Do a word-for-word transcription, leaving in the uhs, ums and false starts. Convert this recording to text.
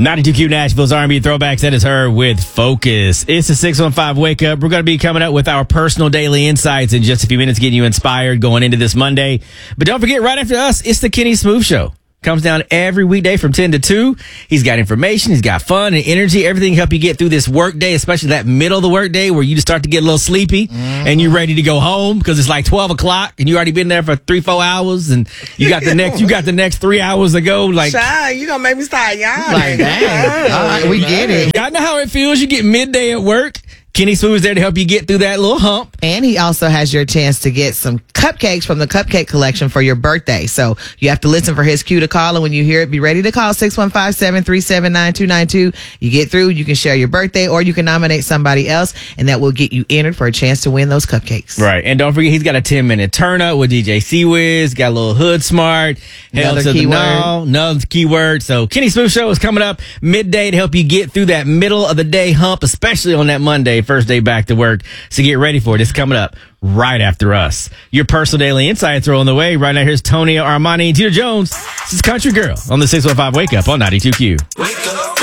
ninety-two Q Nashville's R and B Throwbacks. That is her with Focus. It's a six one five Wake Up. We're going to be coming up with our personal daily insights in just a few minutes, getting you inspired going into this Monday. But don't forget, right after us, it's the Kenny Smooth Show. Comes down every weekday from ten to two. He's got information. He's got fun and energy. Everything to help you get through this work day, especially that middle of the work day where you just start to get a little sleepy mm-hmm. and you're ready to go home because it's like twelve o'clock and you already been there for three, four hours and you got the next, you got the next three hours to go. Like, Shy, you gonna make me start yawning. Like, dang. All right, we get it. Y'all know how it feels. You get midday at work. Kenny Smooth is there to help you get through that little hump. And he also has your chance to get some cupcakes from the Cupcake Collection for your birthday. So you have to listen for his cue to call. And when you hear it, be ready to call six one five, seven three seven, nine two nine two. You get through, you can share your birthday or you can nominate somebody else. And that will get you entered for a chance to win those cupcakes. Right. And don't forget, he's got a ten minute turn up with D J C-Wiz. Got a little hood smart. Hell Another to the keyword. no. Another keyword. So Kenny Smooth Show is coming up midday to help you get through that middle of the day hump, especially on that Monday, first day back to work. So get ready for it. It's coming up right after us. Your personal daily insights are on the way. Right now, here's Tony Armani and Tita Jones. This is Country Girl on the six one five Wake Up on ninety-two Q. Wake up.